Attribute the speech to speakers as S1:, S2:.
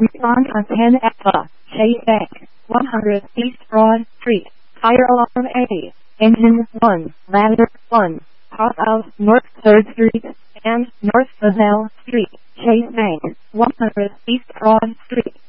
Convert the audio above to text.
S1: Respond on 10 Alpha, Chase Bank, 100 East Broad Street, fire alarm A, engine 1, ladder 1, top of North 3rd Street, and North Fazell Street, Chase Bank, 100 East Broad Street.